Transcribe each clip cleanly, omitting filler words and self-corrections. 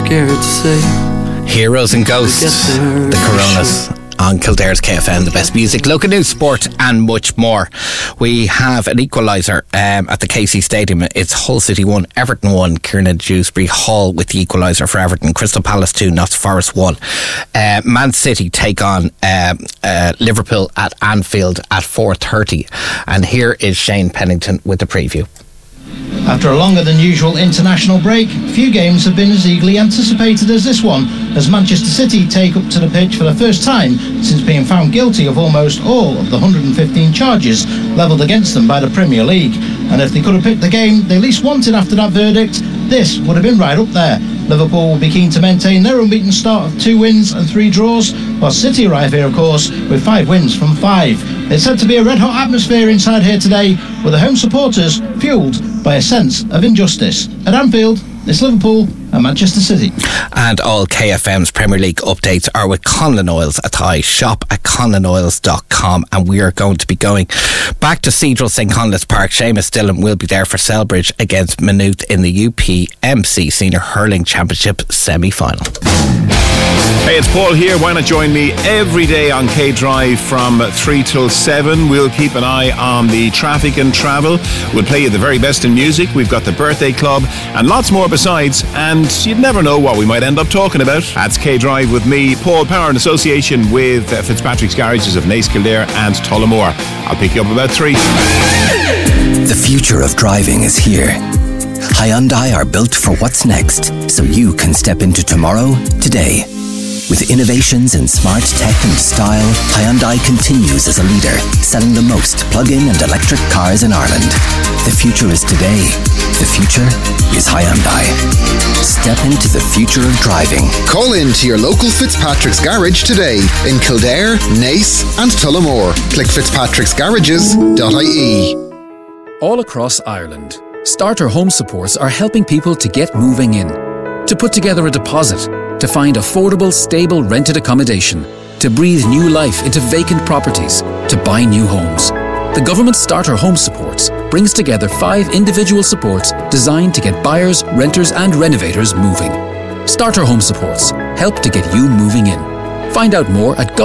scared to say. Heroes and Ghosts, the Coronas. On Kildare's KFM, the best music, local news, sport and much more. We have an equaliser at the KC Stadium. It's Hull City 1, Everton 1, Kieran Dewsbury Hall with the equaliser for Everton, Crystal Palace 2, Notts Forest 1. Man City take on Liverpool at Anfield at 4:30. And here is Shane Pennington with the preview. After a longer than usual international break, few games have been as eagerly anticipated as this one, as Manchester City take up to the pitch for the first time since being found guilty of almost all of the 115 charges levelled against them by the Premier League. And if they could have picked the game they least wanted after that verdict, this would have been right up there. Liverpool will be keen to maintain their unbeaten start of 2 wins and 3 draws, while City arrive here, of course, with 5 wins from 5. It's said to be a red-hot atmosphere inside here today, with the home supporters fuelled by a sense of injustice. At Anfield, it's Liverpool and Manchester City. And all KFM's Premier League updates are with Conlon Oils Athy. Shop at conlonoils.com. And we are going to be going back to Cedral St Conleth's Park. Seamus Dillon will be there for Selbridge against Maynooth in the UPMC Senior Hurling Championship semi-final. Hey, it's Paul here. Why not join me every day on K Drive from 3 till 7? We'll keep an eye on the traffic and travel. We'll play you the very best in music. We've got the birthday club and lots more besides. And you'd never know what we might end up talking about. That's K Drive with me, Paul Power, in association with Fitzpatrick's Garages of Naas, Kildare and Tullamore. I'll pick you up about 3. The future of driving is here. Hyundai are built for what's next, so you can step into tomorrow today. With innovations in smart tech and style, Hyundai continues as a leader, selling the most plug-in and electric cars in Ireland. The future is today. The future is Hyundai. Step into the future of driving. Call in to your local Fitzpatrick's Garage today in Kildare, Naas and Tullamore. Click fitzpatricksgarages.ie. All across Ireland, Starter Home Supports are helping people to get moving in, to put together a deposit, to find affordable, stable rented accommodation, to breathe new life into vacant properties, to buy new homes. The government Starter Home Supports brings together 5 individual supports designed to get buyers, renters and renovators moving. Starter Home Supports help to get you moving in. Find out more at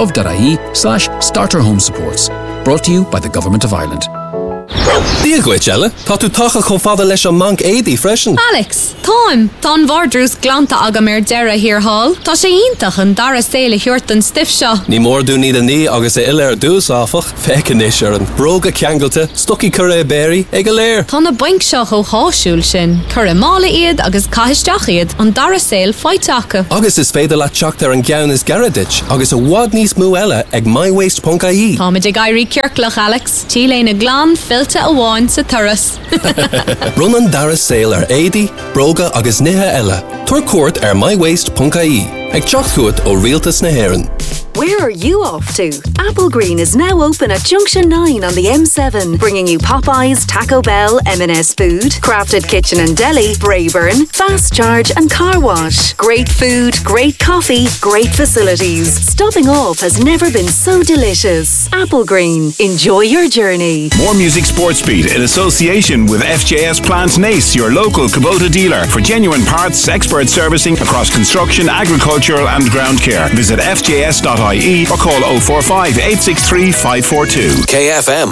gov.ie/starterhomesupports. Brought to you by the Government of Ireland. Díaghaid, Ella, tá tú tacha chomh fada leis an manc éadaí freisin. Alex, táim, tá an bhardrús glanta agam deireadh here hall. Tá sé iontach an dara saoile chuirt an stiff seo. Ní mór dú níd a ní agus é ilir dús áfach, feicenis ar an bróga ceangalta, stoci curra béirí ag a léir. Tá na baink seo cho háisiúil sin, curra mála iad agus caiisteach iad an dara saoil feiteacha. Agus is féidir le teacht ar an gceann is garadit, agus a bhád níos mú eile ag mywaste.ie. Tá muid ag airí ceirclach, Alex, tíléin a glán filte a bháin sa turas. Run an dara saoil ar éadaí, bróga agus nithe eile. Tuair cuairt ar mywaste.ie. Ag teacht chuait ó rialtas na hÉireann. Where are you off to? Apple Green is now open at Junction 9 on the M7, bringing you Popeyes, Taco Bell, M&S Food, Crafted Kitchen and Deli, Brayburn, Fast Charge and Car Wash. Great food, great coffee, great facilities. Stopping off has never been so delicious. Apple Green. Enjoy your journey. More Music Sports Beat in association with FJS Plant Naas, your local Kubota dealer for genuine parts, expert servicing across construction, agricultural and ground care. Visit fjs.ie or call 045 863 542. KFM.